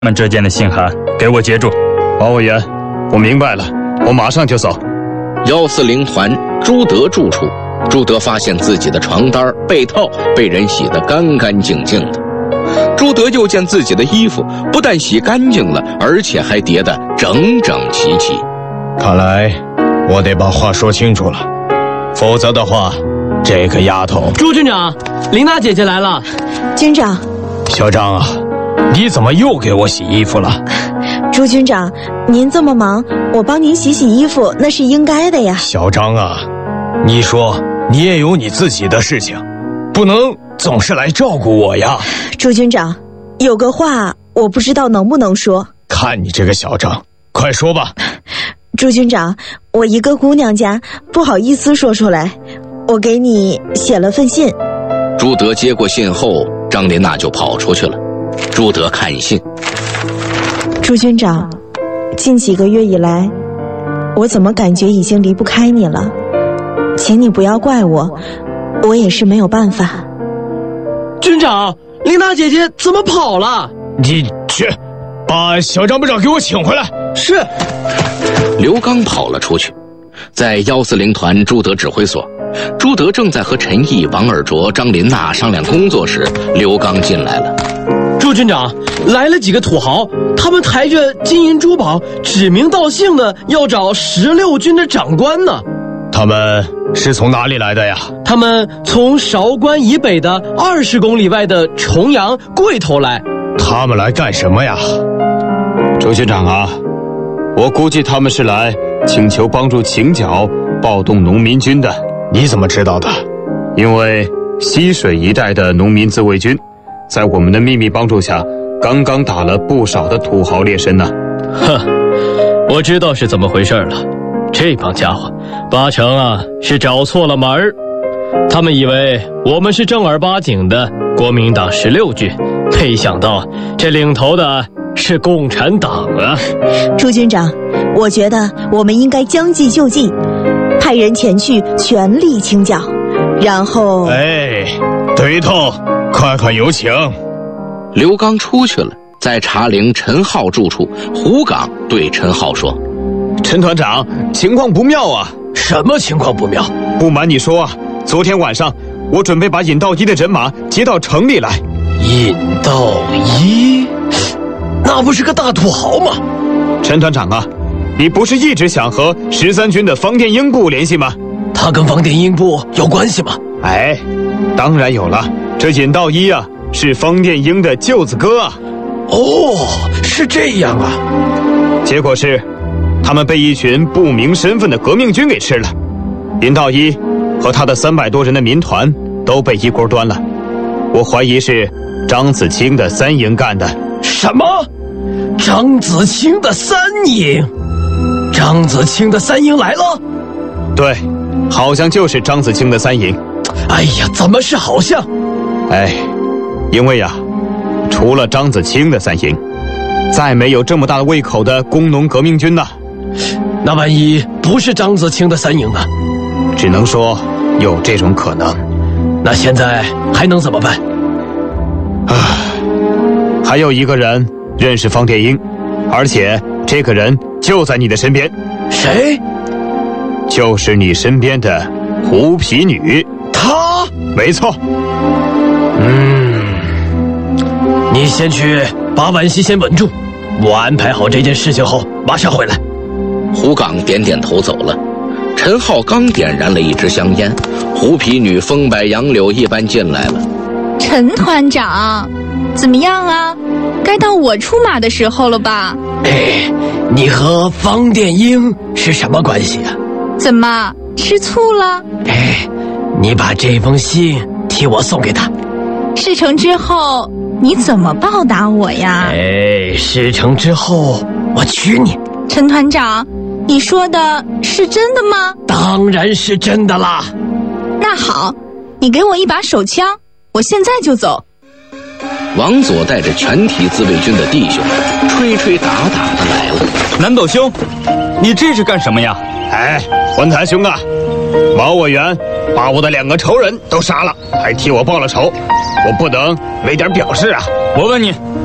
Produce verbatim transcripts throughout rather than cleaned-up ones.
们之间的信函，给我截住。 马委员，我明白了，我马上就走。 幺四零团朱德住处，朱德发现自己的床单、被套被人洗得干干净净的。朱德又见自己的衣服不但洗干净了，而且还叠得整整齐齐。 看来我得把话说清楚了，否则的话，这个丫头…… 朱军长，琳娜姐姐来了。 军长， 小张啊，你怎么又给我洗衣服了？ 朱军长，您这么忙，我帮您洗洗衣服那是应该的呀。 小张啊，你说你也有你自己的事情，不能总是来照顾我呀。 朱军长，有个话我不知道能不能说。 看你这个小张，快说吧。 朱军长，我一个姑娘家不好意思说出来，我给你写了份信。 朱德接过信后，张琳娜就跑出去了。朱德看信。 朱军长，近几个月以来，我怎么感觉已经离不开你了？请你不要怪我，我也是没有办法。 军长，琳娜姐姐怎么跑了？ 你去把小张部长给我请回来。 是。 刘刚跑了出去，在幺四零团朱德指挥所，朱德正在和陈毅、王尔卓、张琳娜商量工作时，刘刚进来了。 朱军长，来了几个土豪，他们抬着金银珠宝，指名道姓的要找十六军的长官呢。 他们是从哪里来的呀？ 他们从韶关以北的二十公里外的重阳、贵头来。 他们来干什么呀？ 周军长啊，我估计他们是来请求帮助秦角暴动农民军的。 你怎么知道的？ 因为西水一带的农民自卫军在我们的秘密帮助下，刚刚打了不少的土豪劣绅呢。 哼，我知道是怎么回事了。这帮家伙八成啊是找错了门儿，他们以为我们是正儿八经的国民党十六军，没想到这领头的是共产党啊。 朱军长，我觉得我们应该将计就计，派人前去全力清剿，然后…… 哎，对头，快快有请。 刘刚出去了，在茶陵陈浩住处，胡岗对陈浩说： 陈团长，情况不妙啊。 什么情况不妙？ 不瞒你说啊，昨天晚上我准备把尹道一的人马接到城里来。 尹道一，那不是个大土豪吗？ 陈团长啊，你不是一直想和十三军的方殿英部联系吗？ 他跟方殿英部有关系吗？ 哎，当然有了，这尹道一啊是方殿英的舅子哥啊。 哦，是这样啊。 结果是他们被一群不明身份的革命军给吃了，尹道一和他的三百多人的民团都被一锅端了。我怀疑是张子清的三营干的。 什么？张子清的三营？张子清的三营来了？ 对，好像就是张子清的三营。 哎呀，怎么是好像？ 哎，因为呀，除了张子清的三营，再没有这么大的胃口的工农革命军呐。 那万一不是张子清的三营呢？ 只能说有这种可能。 那现在还能怎么办？ 唉，还有一个人认识方殿英，而且这个人就在你的身边。 谁？ 就是你身边的胡皮女。 她？ 没错。 嗯，你先去把婉熙先稳住，我安排好这件事情后马上回来。 胡岗点点头走了。陈浩刚点燃了一支香烟，胡皮女风摆杨柳一般进来了。 陈团长，怎么样啊？该到我出马的时候了吧？ 哎，你和方殿英是什么关系啊？ 怎么吃醋了？ 哎，你把这封信替我送给他。 事成之后你怎么报答我呀？ 哎，事成之后我娶你。 陈团长，你说的是真的吗？ 当然是真的啦。 那好，你给我一把手枪，我现在就走。 王佐带着全体自卫军的弟兄吹吹打打的来了。 南斗兄，你这是干什么呀？ 哎，文坛兄啊，毛委员把我的两个仇人都杀了，还替我报了仇，我不能没点表示啊。 我问你，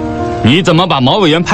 你怎么把毛委员派